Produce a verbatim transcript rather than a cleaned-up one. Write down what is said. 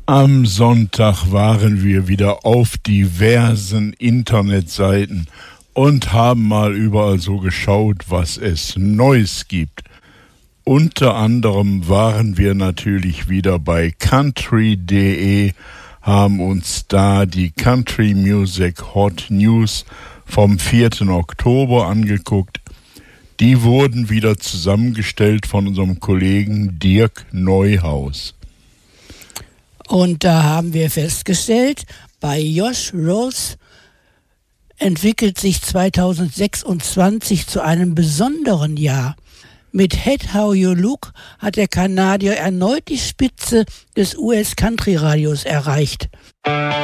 Am Sonntag waren wir wieder auf diversen Internetseiten und haben mal überall so geschaut, was es Neues gibt. Unter anderem waren wir natürlich wieder bei country punkt de, haben uns da die Country Music Hot News vom vierten Oktober angeguckt. Die wurden wieder zusammengestellt von unserem Kollegen Dirk Neuhaus. Und da haben wir festgestellt, bei Josh Rose entwickelt sich zweitausendsechsundzwanzig zu einem besonderen Jahr. Mit Head How You Look hat der Kanadier erneut die Spitze des U S-Country-Radios erreicht.